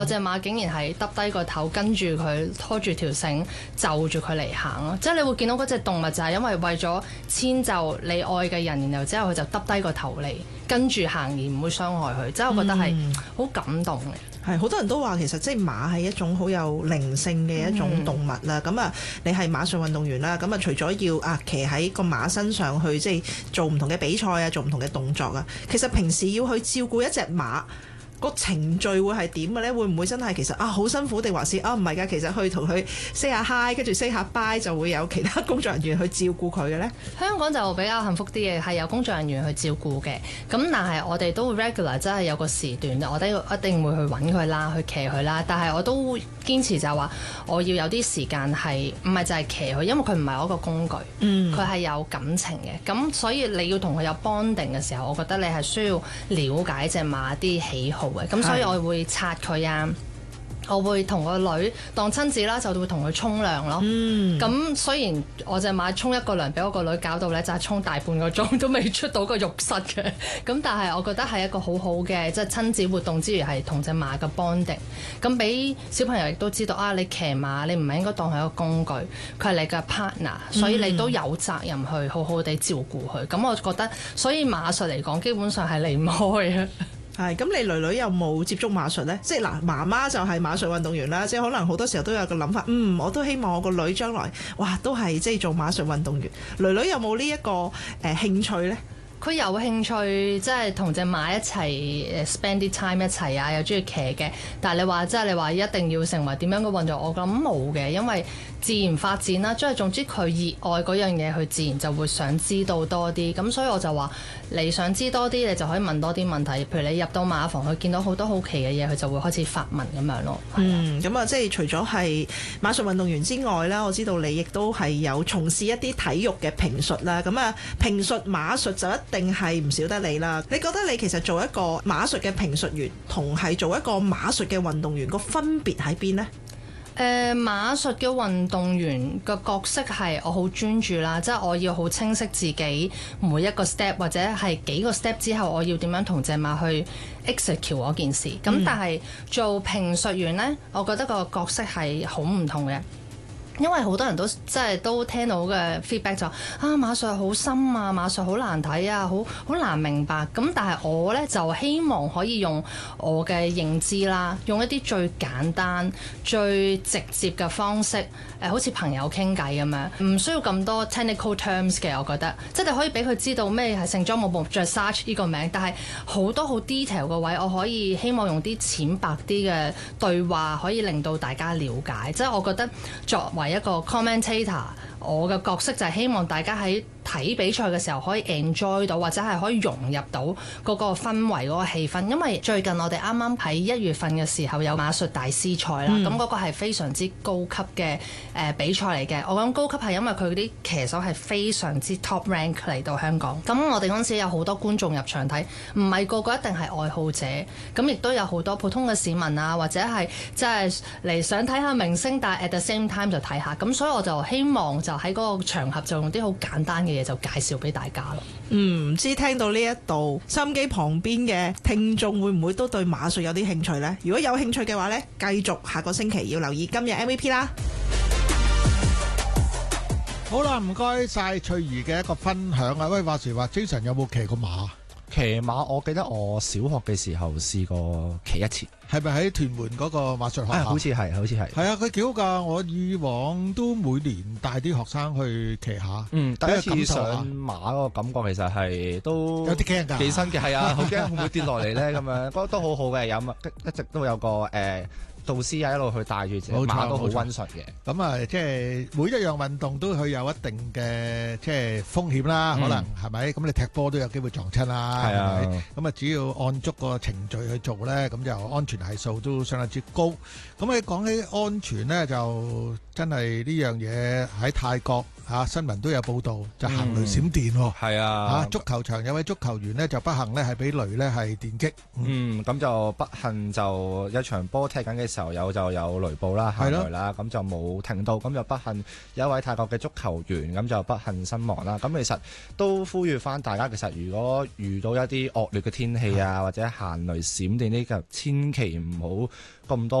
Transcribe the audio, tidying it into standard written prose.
嗰隻馬竟然係耷低個頭跟住佢拖住條繩就住佢嚟行咯，即係你會見到嗰隻動物就係因為為咗遷就你愛嘅人，然後之後佢就耷低個頭嚟跟住行而唔會傷害佢，即係我覺得係好感動嘅。 係好多人都話其實即係馬係一種好有靈性嘅一種動物啦。咁啊，你係馬術運動員啦，咁啊除咗要騎喺個馬身上去即係做唔同嘅比賽啊，做唔同嘅動作啊，其實平時要去照顧一隻馬個程序會係點嘅咧？會唔會真係其實好辛苦，定還是唔係㗎？其實去同佢 say 下 hi， 跟住 say 下 bye 就會有其他工作人員去照顧佢嘅咧？ 香港就比較幸福啲嘅，係有工作人員去照顧嘅。咁但係我哋都會 regular， 真係有個時段，我哋一定會去揾佢啦，去騎佢啦。但係我都堅持就係話，我要有啲時間係唔係就係騎佢，因為佢唔係我一個工具，佢係有感情嘅。咁所以你要同佢有 bonding 嘅時候，我覺得你係需要了解隻馬啲喜好。咁所以我會擦佢啊，我會同個女當親子啦，就會同佢沖涼咯。咁雖然我隻馬沖一個涼俾我個女搞到咧，就係沖大半個鐘都未出到個浴室嘅。咁但係我覺得係一個好好嘅即係親子活動之餘，係同隻馬嘅 bonding。咁俾小朋友亦都知道你騎馬你唔係應該當係一個工具，佢係你嘅 partner，所以你都有責任去好好地照顧佢。咁我覺得，所以馬術嚟講，基本上係離唔開嘅。 係，咁你女女有冇接觸馬術呢？即係嗱，媽媽就係馬術運動員啦，即係可能好多時候都有個諗法，我都希望我個女將來，都係即係做馬術運動員。女女有冇呢一個興趣呢？ 佢有興趣即係同隻馬一齊 spend 啲 time 一齊啊，又中意騎嘅。但係你話一定要成為點樣嘅運動，我諗冇嘅，因為自然發展啦，即係總之佢熱愛嗰樣嘢，佢自然就會想知道多啲。咁所以我就話你想知多啲，你就可以問多啲問題。譬如你入到馬房，佢見到好多好奇嘅嘢，佢就會開始發問咁樣咯。 咁即係除咗係馬術運動員之外啦，我知道你亦都係有從事一啲體育嘅評述啦。咁評述馬術就一定係唔少得你啦。你覺得你其實做一個馬術嘅評述員，同係做一個馬術嘅運動員個分別喺邊呢？ 馬術嘅運動員個角色係我好專注啦，即係我要好清晰自己每一個 step 或者係幾個 step 之後，我要點樣同隻馬去 execute 嗰件事。咁但係做評述員呢，我覺得個角色係好唔同嘅。因為好多人都聽到嘅 feedback 就馬術好深啊，馬術好難睇啊，好難明白。咁但係我呢，就希望可以用我嘅認知啦，用一啲最簡單最直接嘅方式，好似朋友傾偈咁樣，唔需要咁多 technical terms 嘅。我覺得即係你可以俾佢知道咩係聖莊舞步 dressage 呢個名，但係好多好 detail 嘅位，我可以希望用啲淺白啲嘅對話，可以令到大家了解。即係我覺得作為一個 commentator， 我嘅角色就係希望大家喺睇比賽嘅時候可以 enjoy 到，或者係可以融入到嗰個氛圍嗰個氣氛。因為最近我哋啱啱喺1月份嘅時候有馬術大師賽啦，咁嗰個係非常之高級嘅比賽嚟嘅。我講高級係因為佢啲騎手係非常之 top rank 嚟到香港。咁我哋嗰陣時有好多觀眾入場睇，唔係個個一定係愛好者，咁亦都有好多普通嘅市民啊，或者係即係嚟想睇下明星，但係 at the same time 就睇下。咁所以我就希望就喺嗰個場合就用啲好簡單嘅嘢就介紹俾大家咯。 唔知聽到呢一度收音機旁邊嘅聽眾會唔會都對馬術有啲興趣呢？如果有興趣嘅話呢，繼續下個星期要留意今日 MVP 啦。 好啦，唔該晒翠兒嘅一個分享啊！喂，話時話 Jason 有冇騎過馬？ 騎馬，我記得我小學嘅時候試過騎一次。 係咪喺屯門嗰個馬術學校？ 好似係。係啊，佢幾好㗎！我以往都每年帶啲學生去騎下。 第一次上馬嗰個感覺其實係都有啲驚㗎， 幾新嘅。係啊，好驚會唔會跌落嚟咧？咁樣都好好嘅，一直都有個導師喺一路去帶住隻馬，都好溫順嘅。 咁即係每一樣運動都佢有一定嘅即係風險啦，可能係咪？咁你踢波都有機會撞親啦，係咪？咁只要按足個程序去做咧，咁就安全係數都相當之高。咁你講起安全咧，就真係呢樣嘢喺泰國新聞都有報導，就行雷閃電喎。 係啊， 足球場有位足球員呢，就不幸呢係俾雷呢係電擊。 咁就不幸就一場波踢緊嘅時候就有雷暴啦，行雷啦，咁就冇停到，咁就不幸有一位泰國嘅足球員咁就不幸身亡啦。咁其實都呼籲翻大家，其實如果遇到一啲惡劣嘅天氣啊，或者行雷閃電呢，就千祈唔好咁多